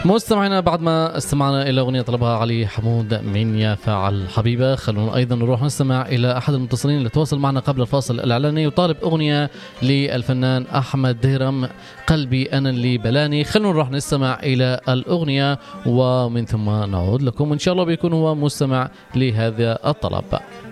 مستمعينا، بعد ما استمعنا إلى أغنية طلبها علي حمود من يا فاعل حبيبة، خلونا أيضا نروح نستمع إلى أحد المتصلين اللي تواصل معنا قبل الفاصل الإعلاني وطالب أغنية للفنان أحمد دهرم، قلبي أنا اللي بلاني. خلونا نروح نستمع إلى الأغنية ومن ثم نعود لكم إن شاء الله بيكون هو مستمع لهذا الطلب.